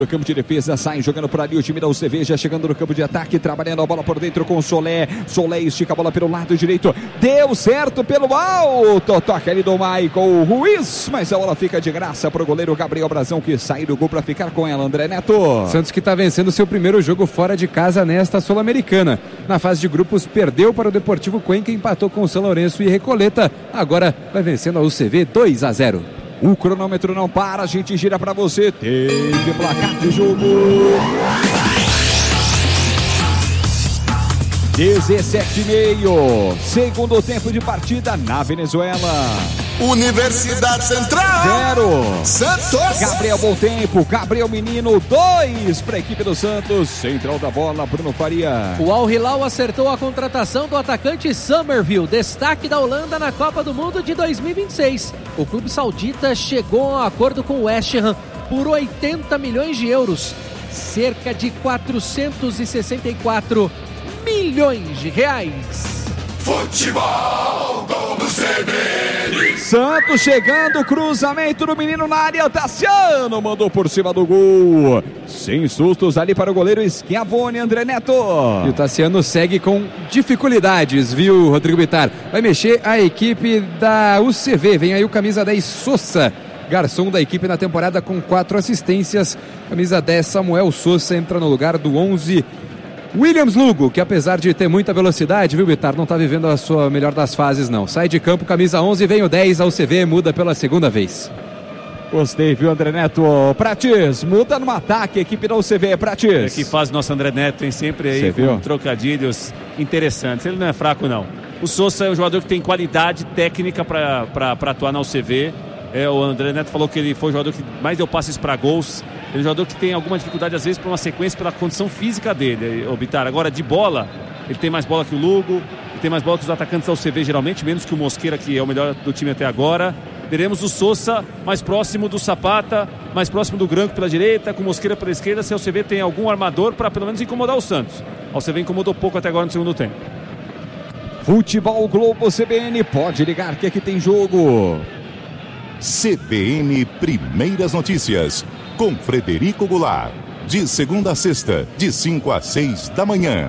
No campo de defesa, sai jogando por ali o time da UCV, já chegando no campo de ataque, trabalhando a bola por dentro com o Solé. Solé estica a bola pelo lado direito, deu certo pelo alto, toca ali do Michael Ruiz, mas a bola fica de graça para o goleiro Gabriel Brazão, que sai do gol para ficar com ela. André Neto. Santos que está vencendo seu primeiro jogo fora de casa nesta Sul-Americana. Na fase de grupos, perdeu para o Deportivo Cuenca, empatou com o São Lourenço e Recoleta. Agora vai vencendo a UCV 2-0. O cronômetro não para, a gente gira para você. Teve placar de jogo. 17,5. Segundo tempo de partida na Venezuela. Universidade Central 0. Santos. Gabriel bom tempo, Gabriel Menino 2 para a equipe do Santos. Central da bola, Bruno Faria. O Al Hilal acertou a contratação do atacante Somerville, destaque da Holanda na Copa do Mundo de 2026. O clube saudita chegou a um acordo com o West Ham por 80 milhões de euros, cerca de 464 milhões de reais. Futebol do CBN. Santos chegando, cruzamento do menino na área, Tassiano mandou por cima do gol. Sem sustos ali para o goleiro Schiavone, André Neto. E o Tassiano segue com dificuldades, viu, Rodrigo Bittar? Vai mexer a equipe da UCV, vem aí o camisa 10 Sousa, garçom da equipe na temporada com 4 assistências. Camisa 10 Samuel Sousa entra no lugar do 11 Williams Lugo, que apesar de ter muita velocidade, viu, Bittar, não está vivendo a sua melhor das fases, não. Sai de campo, camisa 11, vem o 10, a UCV muda pela segunda vez. Gostei, viu, André Neto? Prates, muda no ataque, equipe da UCV, Prates. Que faz nosso André Neto, tem sempre aí com trocadilhos interessantes. Ele não é fraco, não. O Sousa é um jogador que tem qualidade técnica para atuar na UCV. O André Neto falou que ele foi o jogador que mais deu passes para gols. Ele é um jogador que tem alguma dificuldade, às vezes, para uma sequência, pela condição física dele, o Bittar. Agora, de bola, ele tem mais bola que o Lugo, ele tem mais bola que os atacantes da UCV, geralmente, menos que o Mosqueira, que é o melhor do time até agora. Teremos o Sousa mais próximo do Zapata, mais próximo do Branco pela direita, com o Mosqueira pela esquerda, se a UCV tem algum armador para, pelo menos, incomodar o Santos. A UCV incomodou pouco até agora no segundo tempo. Futebol Globo CBN, pode ligar que aqui tem jogo. CBN Primeiras Notícias, com Frederico Goulart, de segunda a sexta, de 5 às 6 da manhã.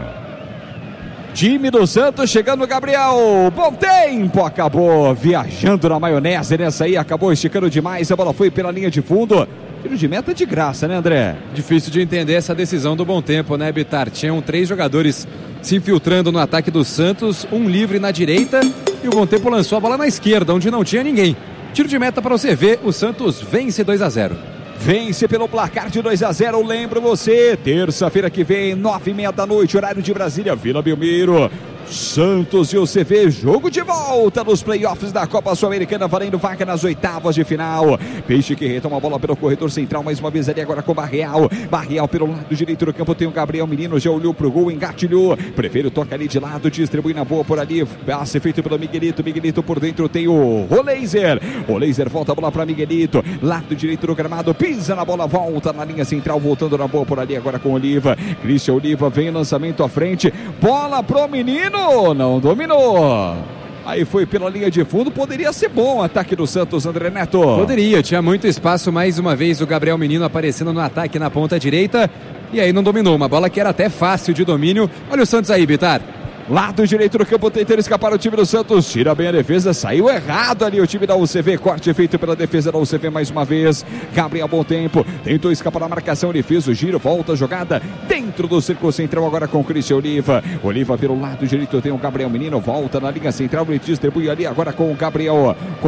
Time do Santos chegando, Gabriel, bom tempo, acabou viajando na maionese nessa aí, acabou esticando demais, a bola foi pela linha de fundo. Tiro de meta de graça, né, André? Difícil de entender essa decisão do bom tempo, né, Bittar? Tinham 3 jogadores se infiltrando no ataque do Santos, um livre na direita e o bom tempo lançou a bola na esquerda, onde não tinha ninguém. Tiro de meta para o CV, o Santos vence 2-0. Vence pelo placar de 2-0, lembro você, terça-feira que vem, 9h30 da noite, horário de Brasília, Vila Belmiro. Santos e o CV, jogo de volta nos playoffs da Copa Sul-Americana, valendo vaga nas oitavas de final. Peixe que retoma a bola pelo corredor central, mais uma vez ali agora com Barreal. Barreal pelo lado direito do campo, tem o Gabriel Menino, já olhou pro gol, engatilhou. Prefeiro toca ali de lado, distribui na boa por ali. Passe feito pelo Miguelito, Miguelito por dentro tem o Roleiser. Roleiser volta a bola para Miguelito, lado direito do gramado, pisa na bola, volta na linha central, voltando na boa por ali agora com Oliva. Christian Oliva vem lançamento à frente, bola pro menino. Não dominou. Aí foi pela linha de fundo, poderia ser bom o ataque do Santos, André Neto. Poderia, tinha muito espaço, mais uma vez o Gabriel Menino aparecendo no ataque na ponta direita. E aí não dominou, uma bola que era até fácil de domínio. Olha o Santos aí, Bittar. Lado direito do campo tentando escapar o time do Santos, tira bem a defesa, saiu errado ali o time da UCV, corte feito pela defesa da UCV mais uma vez. Gabriel bom tempo, tentou escapar da marcação, ele fez o giro, volta a jogada dentro do círculo central agora com o Christian Oliva. Oliva pelo lado direito tem o Gabriel Menino, volta na linha central, ele distribui ali agora com o Gabriel, com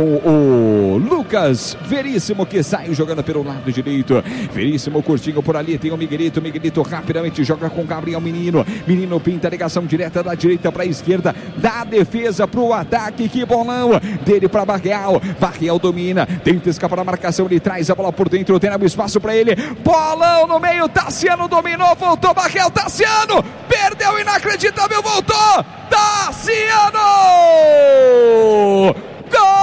o Lucas Veríssimo que sai jogando pelo lado direito. Veríssimo curtinho por ali, tem o Miguelito, Miguelito rapidamente joga com o Gabriel Menino. Menino pinta a ligação direta da direita para a esquerda, da defesa para o ataque, que bolão dele para Barreal, Barreal domina, tenta escapar da marcação, ele traz a bola por dentro, tem espaço para ele, bolão no meio, Tassiano dominou, voltou Barreal, Tassiano, perdeu, inacreditável, voltou, Tassiano! Gol!